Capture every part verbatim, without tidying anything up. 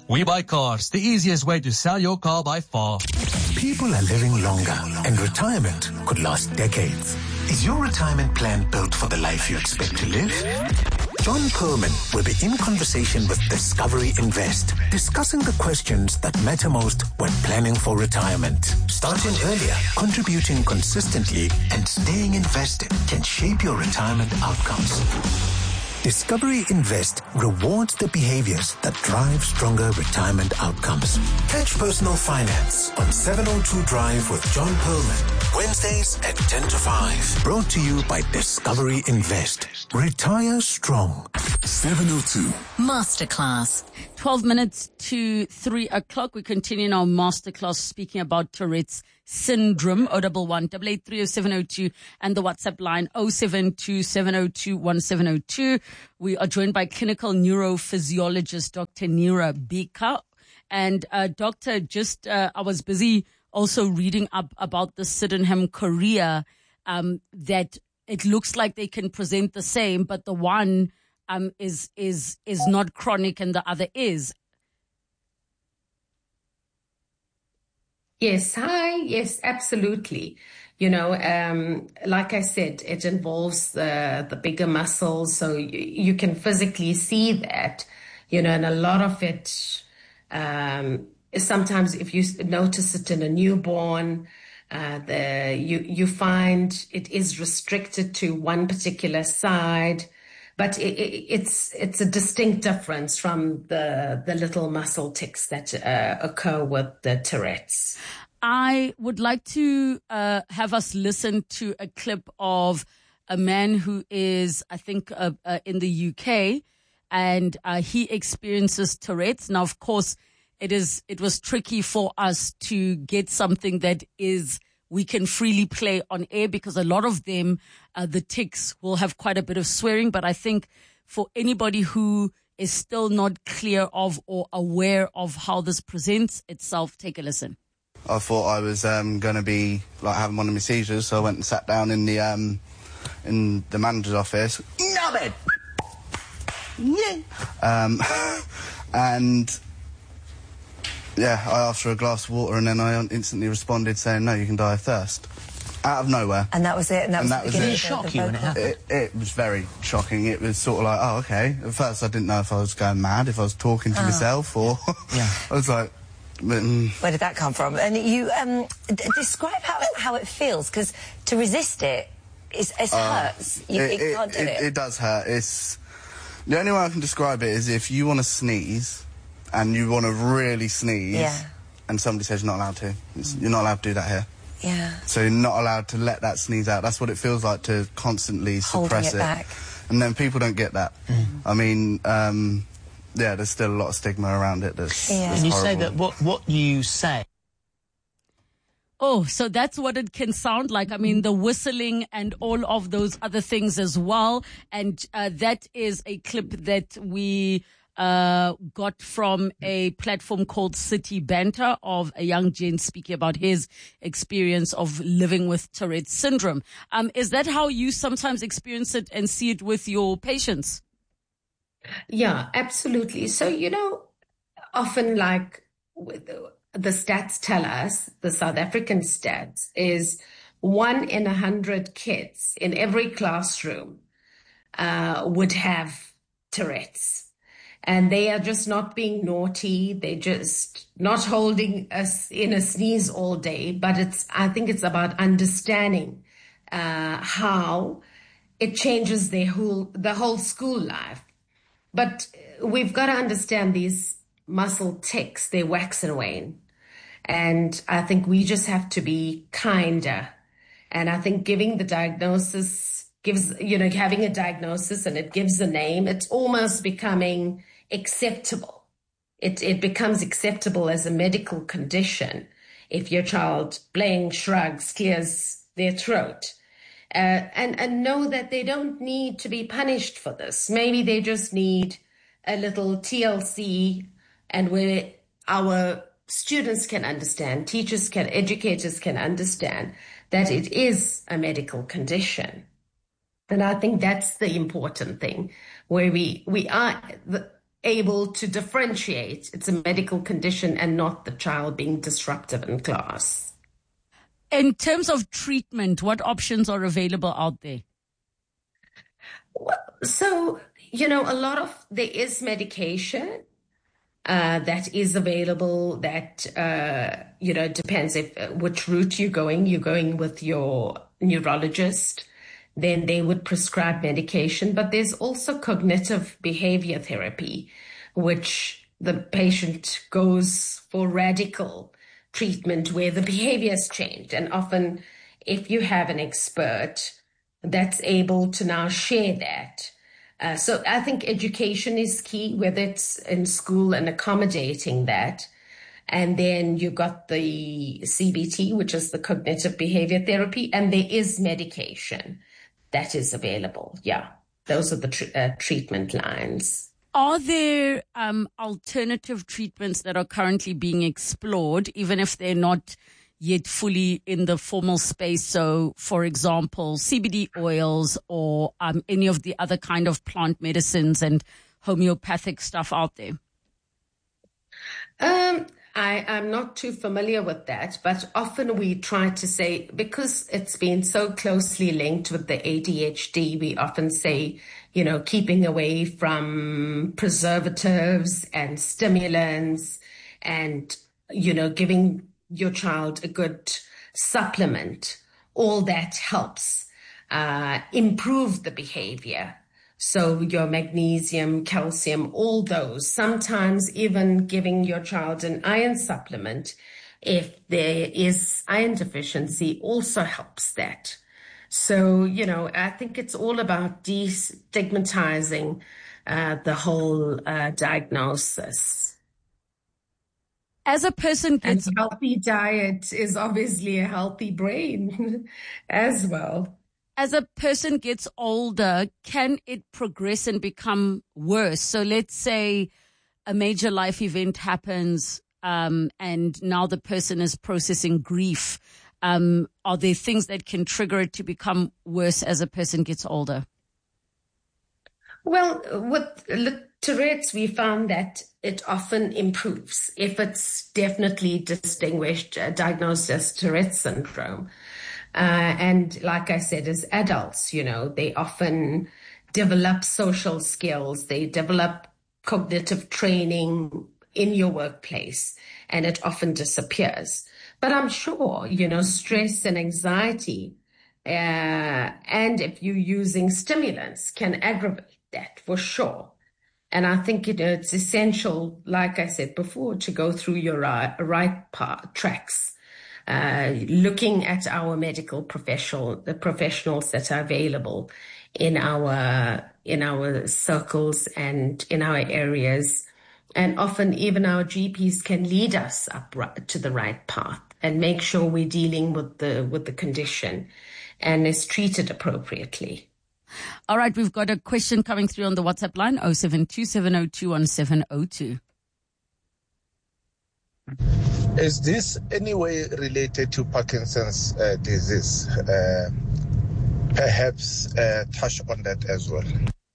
We Buy Cars, the easiest way to sell your car by far. People are living longer, and retirement could last decades. Is your retirement plan built for the life you expect to live? John Perlman will be in conversation with Discovery Invest, discussing the questions that matter most when planning for retirement. Starting earlier, contributing consistently, and staying invested can shape your retirement outcomes. Discovery Invest rewards the behaviors that drive stronger retirement outcomes. Catch Personal Finance on seven oh two Drive with John Perlman, Wednesdays at ten to five. Brought to you by Discovery Invest. Retire strong. seven oh two. Masterclass. twelve minutes to three o'clock. We continue our masterclass speaking about Tourette's syndrome. oh one one, eight eight three oh seven oh two and the WhatsApp line oh seven two seven oh two one seven oh two. We are joined by clinical neurophysiologist Doctor Neera Bika. And uh, Doctor, just uh, I was busy also reading up about the Sydenham chorea, um, that it looks like they can present the same, but the one um, is is is not chronic and the other is. Yes, hi. Yes, absolutely. You know, um, like I said, it involves the, the bigger muscles, so you, you can physically see that, you know, and a lot of it, um, sometimes if you notice it in a newborn, uh, the, you, you find it is restricted to one particular side, but it, it, it's, it's a distinct difference from the, the little muscle tics that uh, occur with the Tourette's. I would like to uh, have us listen to a clip of a man who is, I think, uh, uh, in the U K, and uh, he experiences Tourette's. Now, of course, it is it was tricky for us to get something that is we can freely play on air, because a lot of them, uh, the tics, will have quite a bit of swearing. But I think for anybody who is still not clear of or aware of how this presents itself, take a listen. I thought I was um, going to be like having one of my seizures, so I went and sat down in the um, in the manager's office. No bed. Yeah. Um, and yeah, I asked for a glass of water, and then I instantly responded saying, "No, you can die of thirst." Out of nowhere. And that was it. And that and was, that was it. Did it shock you when it happened? It, it was very shocking. It was sort of like, oh, okay. At first, I didn't know if I was going mad, if I was talking to oh. myself, or yeah. I was like. But, um, where did that come from? And you um, d describe how it, how it feels, because to resist it, it's, it uh, hurts. You it, it can't do it, it. It does hurt. It's the only way I can describe it is if you want to sneeze, and you want to really sneeze, yeah. and somebody says you're not allowed to. It's, you're not allowed to do that here. Yeah. So you're not allowed to let that sneeze out. That's what it feels like to constantly Holding suppress it. it. Back. And then people don't get that. Mm. I mean. Um, Yeah, there's still a lot of stigma around it. That's, yeah. that's and you horrible. say that what what you say. Oh, so that's what it can sound like. I mean, the whistling and all of those other things as well. And uh, that is a clip that we uh, got from a platform called City Banter of a young gent speaking about his experience of living with Tourette's syndrome. Um, is that how you sometimes experience it and see it with your patients? Yeah, absolutely. So, you know, often like the stats tell us, the South African stats, is one in a hundred kids in every classroom uh, would have Tourette's. And they are just not being naughty. They're just not holding us in a sneeze all day. But it's, I think it's about understanding uh, how it changes their whole, the whole school life. But we've got to understand these muscle tics, they wax and wane. And I think we just have to be kinder. And I think giving the diagnosis gives, you know, having a diagnosis and it gives a name, it's almost becoming acceptable. It, it becomes acceptable as a medical condition if your child, playing shrugs, clears their throat. Uh, and, and know that they don't need to be punished for this. Maybe they just need a little T L C, and where our students can understand, teachers can, educators can understand that it is a medical condition. And I think that's the important thing, where we, we are, the, able to differentiate it's a medical condition and not the child being disruptive in class. In terms of treatment, what options are available out there? Well, so, you know, a lot of, there is medication uh, that is available that, uh, you know, it depends if uh, which route you're going. You're going with your neurologist, then they would prescribe medication. But there's also cognitive behavior therapy, which the patient goes for radical treatment where the behavior is changed. And often if you have an expert that's able to now share that. Uh, so I think education is key, whether it's in school and accommodating that. And then you got the C B T, which is the cognitive behavior therapy, and there is medication that is available. Yeah, those are the tr- uh, treatment lines. Are there um, alternative treatments that are currently being explored, even if they're not yet fully in the formal space? So, for example, C B D oils or um, any of the other kind of plant medicines and homeopathic stuff out there? Um, I, I'm not too familiar with that, but often we try to say, because it's been so closely linked with the A D H D, we often say, you know, keeping away from preservatives and stimulants and, you know, giving your child a good supplement. All that helps uh, improve the behavior. So your magnesium, calcium, all those, sometimes even giving your child an iron supplement if there is iron deficiency also helps that. So, you know, I think it's all about destigmatizing uh, the whole uh, diagnosis. As a person gets... And healthy diet is obviously a healthy brain as well. As a person gets older, can it progress and become worse? So let's say a major life event happens um, and now the person is processing grief. Um, are there things that can trigger it to become worse as a person gets older? Well, with Tourette's, we found that it often improves if it's definitely distinguished, uh, diagnosed as Tourette's syndrome. Uh, and like I said, as adults, you know, they often develop social skills, they develop cognitive training in your workplace, and it often disappears. But I'm sure, you know, stress and anxiety, uh, and if you're using stimulants, can aggravate that for sure. And I think, you know, it's essential, like I said before, to go through your right, right part, tracks. Uh, looking at our medical professional, the professionals that are available in our in our circles and in our areas, and often even our G Ps can lead us up right, to the right path and make sure we're dealing with the with the condition and is treated appropriately. All right, we've got a question coming through on the WhatsApp line oh seven two, seven oh two, one seven oh two. Is this any way related to Parkinson's uh, disease? Uh, perhaps uh, touch on that as well.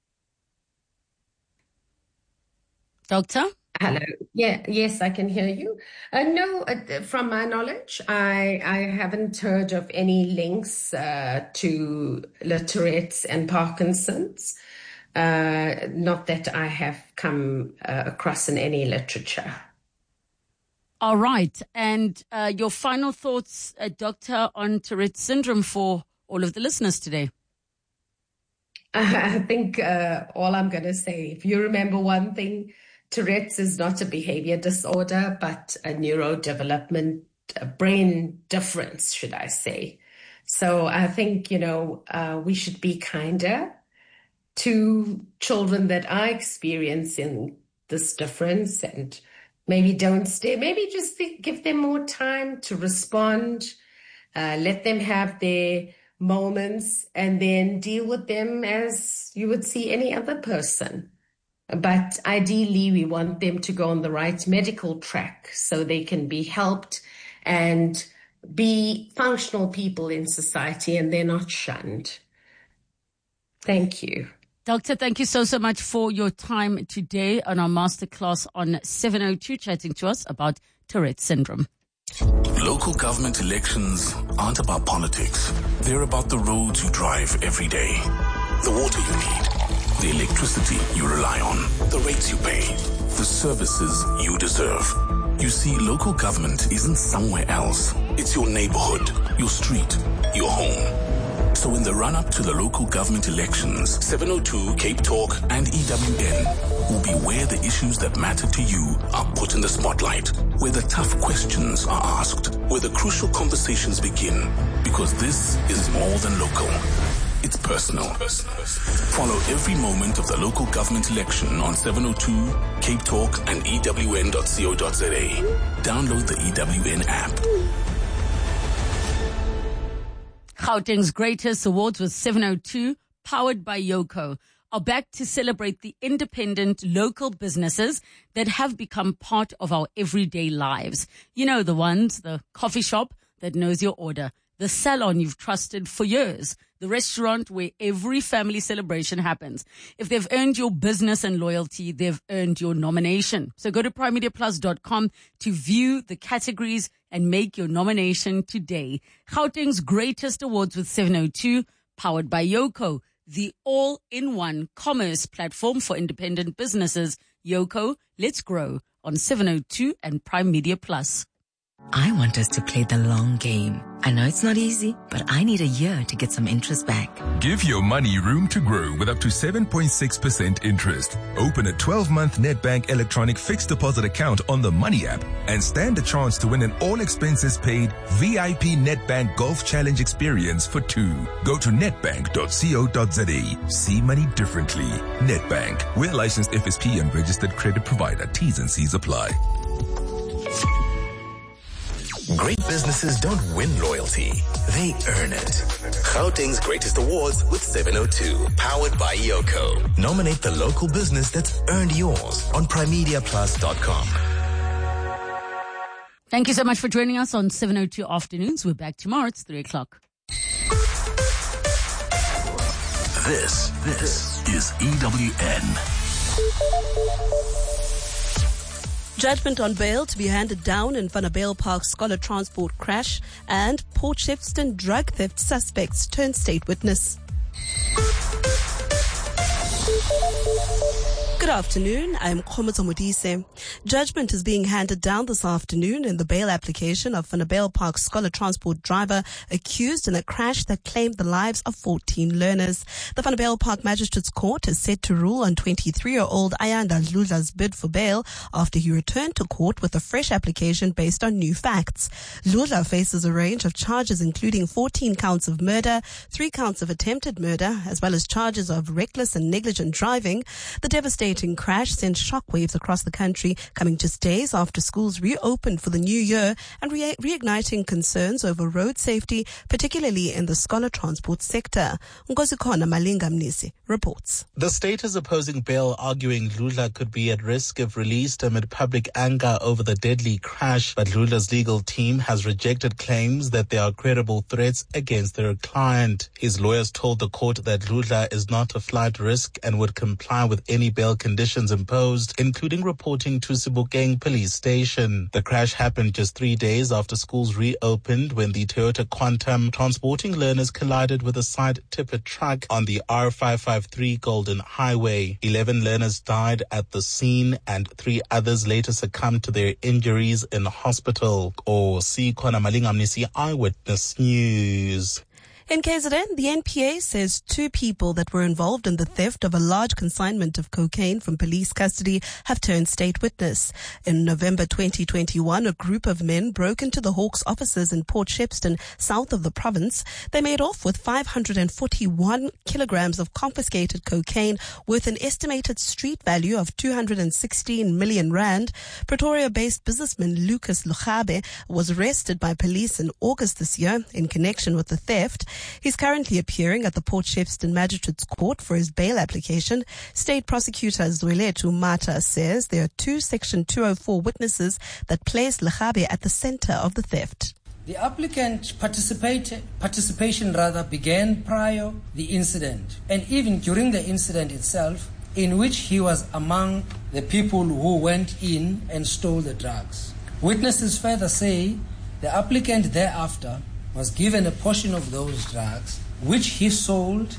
Doctor? Hello. Yeah, yes, I can hear you. Uh, no, uh, from my knowledge, I I haven't heard of any links uh, to Tourette's and Parkinson's. Uh, not that I have come uh, across in any literature. All right. And uh, your final thoughts, uh, Doctor, on Tourette's syndrome for all of the listeners today? I think uh, all I'm going to say, if you remember one thing, Tourette's is not a behavior disorder, but a neurodevelopment, a brain difference, should I say. So I think, you know, uh, we should be kinder to children that are experiencing this difference, and maybe don't stay, maybe just think, give them more time to respond, uh, let them have their moments, and then deal with them as you would see any other person. But ideally, we want them to go on the right medical track so they can be helped and be functional people in society and they're not shunned. Thank you. Doctor, thank you so, so much for your time today on our masterclass on seven oh two, chatting to us about Tourette's syndrome. Local government elections aren't about politics. They're about the roads you drive every day, the water you need, the electricity you rely on, the rates you pay, the services you deserve. You see, local government isn't somewhere else. It's your neighborhood, your street, your home. So in the run-up to the local government elections, seven oh two, Cape Talk and E W N will be where the issues that matter to you are put in the spotlight, where the tough questions are asked, where the crucial conversations begin, because this is more than local. It's personal. Follow every moment of the local government election on seven oh two, Cape Talk and E W N dot co dot za. Download the E W N app. Gauteng's Greatest Awards with seven oh two, powered by Yoco, are back to celebrate the independent local businesses that have become part of our everyday lives. You know, the ones, the coffee shop that knows your order, the salon you've trusted for years, the restaurant where every family celebration happens. If they've earned your business and loyalty, they've earned your nomination. So go to prime media plus dot com to view the categories and make your nomination today. Gauteng's Greatest Awards with seven oh two, powered by Yoco, the all-in-one commerce platform for independent businesses. Yoco, let's grow on seven oh two and Prime Media Plus. I want us to play the long game. I know it's not easy, but I need a year to get some interest back. Give your money room to grow with up to seven point six percent interest. Open a twelve-month Nedbank electronic fixed deposit account on the Money app and stand a chance to win an all-expenses-paid V I P Nedbank Golf Challenge experience for two. Go to nedbank dot co dot za. See money differently. Nedbank. We're licensed F S P and registered credit provider. T's and C's apply. Great businesses don't win loyalty, they earn it. Gauteng's Greatest Awards with seven oh two, powered by Yoco. Nominate the local business that's earned yours on prime media plus dot com. Thank you so much for joining us on seven oh two Afternoons. We're back tomorrow. It's three o'clock. This, this is E W N. Judgment on bail to be handed down in Vanderbijl Park Scholar Transport crash, and Port Shepstone drug theft suspects turn state witness. Good afternoon, I'm Khomoto Modise. Judgment is being handed down this afternoon in the bail application of Vanderbijl Park Scholar Transport driver accused in a crash that claimed the lives of fourteen learners. The Vanderbijl Park Magistrates Court is set to rule on twenty-three-year-old Ayanda Dludla's bid for bail after he returned to court with a fresh application based on new facts. Dludla faces a range of charges including fourteen counts of murder, three counts of attempted murder, as well as charges of reckless and negligent driving. The devastating crash sent shockwaves across the country, coming just days after schools reopened for the new year and re- reigniting concerns over road safety, particularly in the scholar transport sector. Ngozikhona Malinga Mnisi reports. The state is opposing bail, arguing Dludla could be at risk if released amid public anger over the deadly crash, but Dludla's legal team has rejected claims that there are credible threats against their client. His lawyers told the court that Dludla is not a flight risk and would comply with any bail conditions imposed, including reporting to Sebokeng police station. The crash happened just three days after schools reopened when the Toyota Quantum transporting learners collided with a side tipper truck on the R five five three Golden Highway. Eleven learners died at the scene and three others later succumbed to their injuries in hospital. Or Sikhona Malinga Mnisi, Eyewitness News. In K Z N, the N P A says two people that were involved in the theft of a large consignment of cocaine from police custody have turned state witness. In November twenty twenty-one, a group of men broke into the Hawks offices in Port Shepstone, south of the province. They made off with five hundred forty-one kilograms of confiscated cocaine worth an estimated street value of two hundred sixteen million rand. Pretoria-based businessman Lucas Luchabe was arrested by police in August this year in connection with the theft. He's currently appearing at the Port Shepstone Magistrates Court for his bail application. State Prosecutor Zwelethu Mata says there are two Section two oh four witnesses that place Legabe at the center of the theft. The applicant participate, participation rather began prior the incident and even during the incident itself, in which he was among the people who went in and stole the drugs. Witnesses further say the applicant thereafter was given a portion of those drugs, which he sold.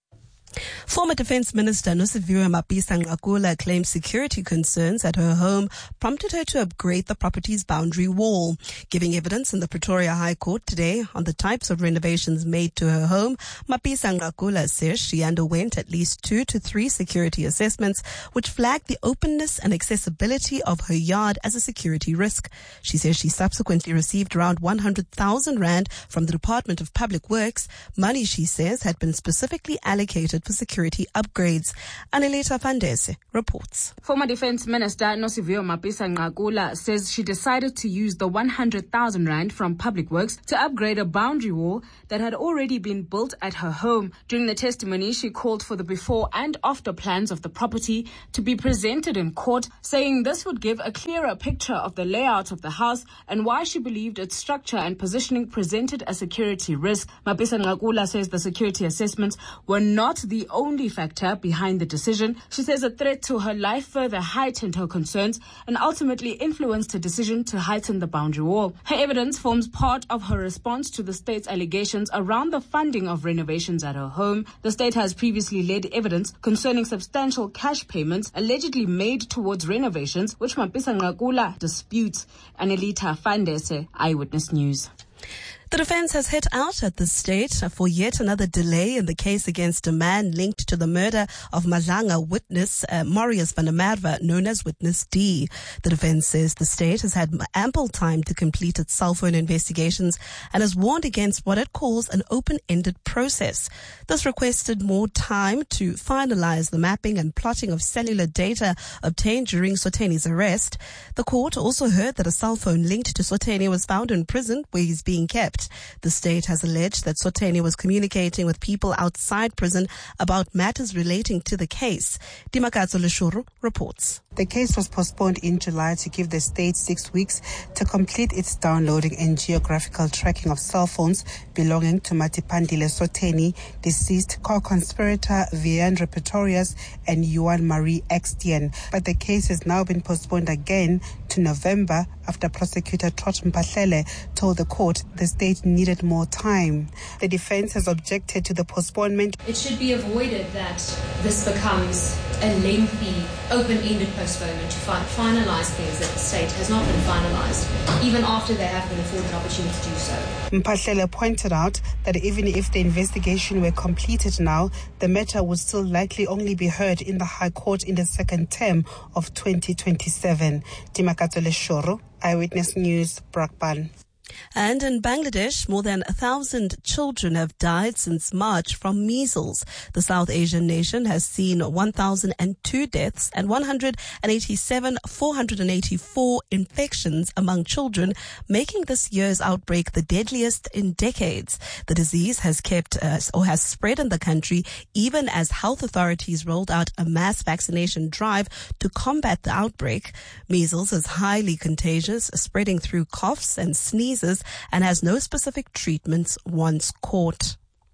Former Defense Minister Nosiviwe Mapisa-Nqakula claims security concerns at her home prompted her to upgrade the property's boundary wall. Giving evidence in the Pretoria High Court today on the types of renovations made to her home, Mapisa-Nqakula says she underwent at least two to three security assessments which flagged the openness and accessibility of her yard as a security risk. She says she subsequently received around one hundred thousand rand from the Department of Public Works, money she says had been specifically allocated for security upgrades. Anelita Fandese reports. Former Defense Minister Nosiviwe Mapisa-Nqakula says she decided to use the one hundred thousand rand from Public Works to upgrade a boundary wall that had already been built at her home. During the testimony, she called for the before and after plans of the property to be presented in court, saying this would give a clearer picture of the layout of the house and why she believed its structure and positioning presented a security risk. Mapisa-Nqakula says the security assessments were not the only factor behind the decision. She says a threat to her life further heightened her concerns and ultimately influenced her decision to heighten the boundary wall. Her evidence forms part of her response to the state's allegations around the funding of renovations at her home. The state has previously led evidence concerning substantial cash payments allegedly made towards renovations, which Mapisa-Nqakula disputes. Anelita Fandese, Eyewitness News. The defense has hit out at the state for yet another delay in the case against a man linked to the murder of Madlanga witness uh, Marius van der Merwe, known as Witness D. The defense says the state has had ample time to complete its cell phone investigations and has warned against what it calls an open-ended process. This requested more time to finalize the mapping and plotting of cellular data obtained during Sotheny's arrest. The court also heard that a cell phone linked to Sotheny was found in prison where he's being kept. The state has alleged that Sotheny was communicating with people outside prison about matters relating to the case. Dimakatso Leshuru reports. The case was postponed in July to give the state six weeks to complete its downloading and geographical tracking of cell phones belonging to Matipandile Sotheny, deceased co-conspirator Viandre Pretorius and Yuan Marie Extien. But the case has now been postponed again to November after prosecutor Trot Mpahlele told the court the state needed more time. The defense has objected to the postponement. It should be avoided that this becomes a lengthy, open-ended postponement to fi- finalize things that the state has not been finalized, even after they have been afforded an opportunity to do so. Mpahlele pointed out that even if the investigation were completed now, the matter would still likely only be heard in the High Court in the second term of twenty twenty-seven. Dimakatso Leshuru, Eyewitness News, Brakpan. And in Bangladesh, more than a thousand children have died since March from measles. The South Asian nation has seen one thousand two deaths and one hundred eighty-seven, four hundred eighty-four infections among children, making this year's outbreak the deadliest in decades. The disease has kept uh, or has spread in the country even as health authorities rolled out a mass vaccination drive to combat the outbreak. Measles is highly contagious, spreading through coughs and sneezes, and has no specific treatments once caught.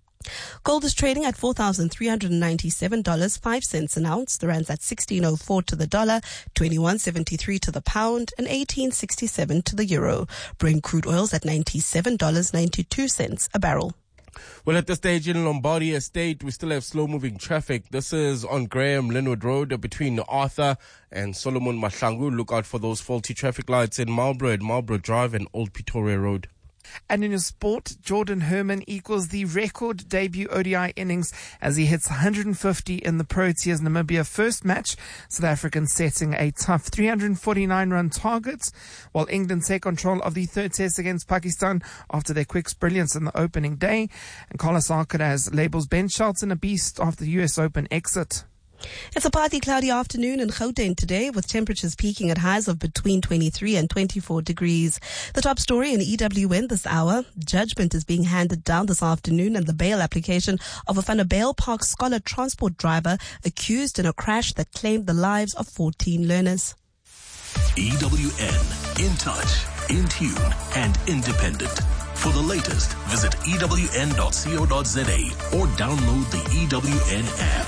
Gold is trading at four thousand three hundred ninety-seven dollars and five cents an ounce. The rand's at sixteen oh four to the dollar, twenty-one seventy-three to the pound, and eighteen sixty-seven to the euro. Brent crude oil's at ninety-seven dollars and ninety-two cents a barrel. Well, at this stage in Lombardy Estate, we still have slow-moving traffic. This is on Graham Linwood Road between Arthur and Solomon Mahlangu. Look out for those faulty traffic lights in Marlborough, Marlborough Drive and Old Pretoria Road. And in your sport, Jordan Herman equals the record debut O D I innings as he hits one hundred fifty in the Proteas Namibia first match. South Africans setting a tough three hundred forty-nine run target, while England take control of the third test against Pakistan after their quick brilliance in the opening day. And Carlos Alcaraz labels Ben Shelton a beast after the U S Open exit. It's a partly cloudy afternoon in Gauteng today, with temperatures peaking at highs of between twenty-three and twenty-four degrees. The top story in E W N this hour: judgment is being handed down this afternoon in the bail application of a Vanderbijl Park Scholar transport driver accused in a crash that claimed the lives of fourteen learners. E W N In Touch. in tune, and independent. For the latest, visit E W N dot co dot za or download the E W N app.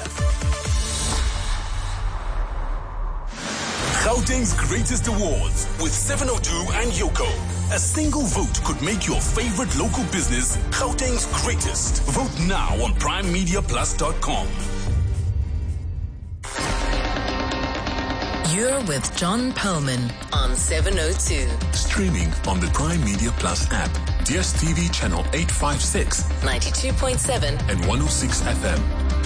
Gauteng's Greatest Awards with seven oh two and Yoko. A single vote could make your favorite local business Gauteng's greatest. Vote now on prime media plus dot com. You're with John Perlman on seven oh two. Streaming on the Prime Media Plus app, D S T V channel eight fifty-six, ninety-two point seven and one oh six F M.